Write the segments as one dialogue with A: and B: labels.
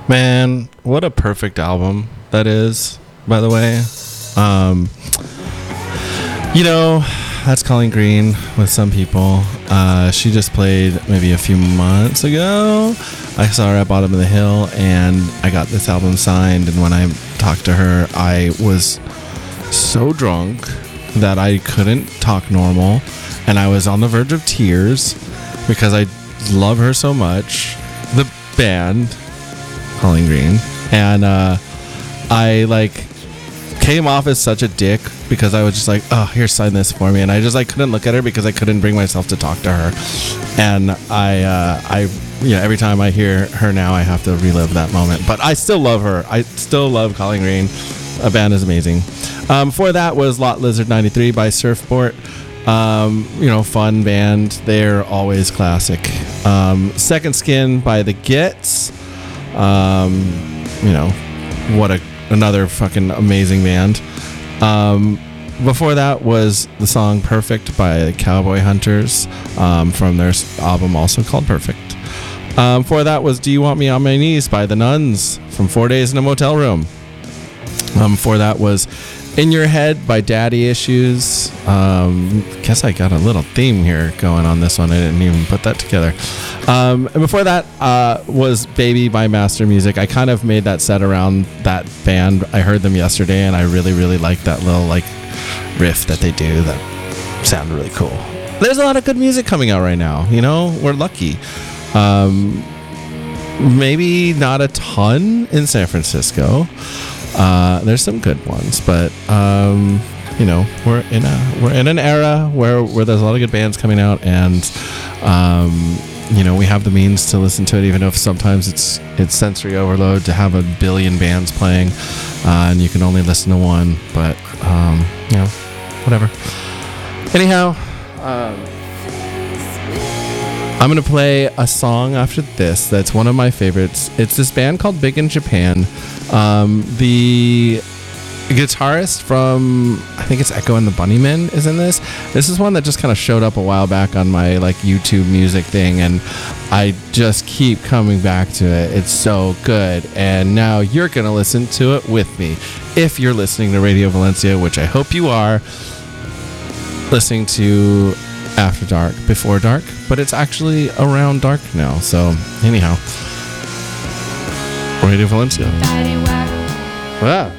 A: Man, what a perfect album that is, by the way. That's Colleen Green with some people. She just played maybe a few months ago. I saw her at Bottom of the Hill, and I got this album signed, and when I talked to her, I was so drunk that I couldn't talk normal, and I was on the verge of tears because I love her so much. The band, Colleen Green, and I came off as such a dick because I was just like, oh, here, sign this for me, and I just couldn't look at her because I couldn't bring myself to talk to her, and I every time I hear her now, I have to relive that moment, but I still love her. I still love Colleen Green. A band is amazing. Before that was Lot Lizard 93 by Surfport. Fun band. They're always classic. Second Skin by The Gits. Another fucking amazing band. Before that was the song Perfect by the Cowboy Hunters from their album also called Perfect. Before that was Do You Want Me on My Knees by The Nuns from 4 Days in a Motel Room. Before that was In Your Head by Daddy Issues. Guess I got a little theme here going on this one. I didn't even put that together. And before that was Baby by Master Music. I kind of made that set around that band. I heard them yesterday, and I really, really like that little riff that they do. That sounded really cool. There's a lot of good music coming out right now. We're lucky. Maybe not a ton in San Francisco. There's some good ones, but we're in an era where there's a lot of good bands coming out, and we have the means to listen to it, even if sometimes it's sensory overload to have a billion bands playing, and you can only listen to one. But whatever. Anyhow, I'm going to play a song after this that's one of my favorites. It's this band called Big in Japan. The guitarist from, I think it's Echo and the Bunnymen is in this. This is one that just kind of showed up a while back on my YouTube music thing, and I just keep coming back to it. It's so good, and now you're going to listen to it with me. If you're listening to Radio Valencia, which I hope you are, listening to After Dark, Before Dark, but it's actually around dark now. So anyhow, Radio Valencia. Wow.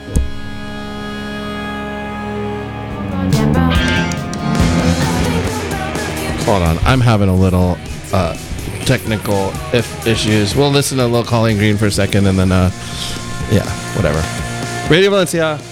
A: Hold on, I'm having a little technical issues. We'll listen to a little Colleen Green for a second, and then whatever. Radio Valencia.